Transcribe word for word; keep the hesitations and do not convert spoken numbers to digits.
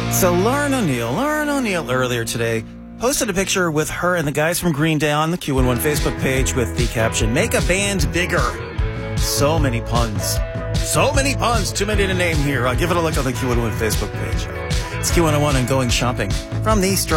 So Lauren O'Neill, Lauren O'Neill earlier today posted a picture with her and the guys from Green Day on the Q one oh one Facebook page with the caption, "Make a band bigger." So many puns. So many puns. Too many to name here. I'll give it a look on the Q one oh one Facebook page. It's Q one oh one and Going Shopping from the East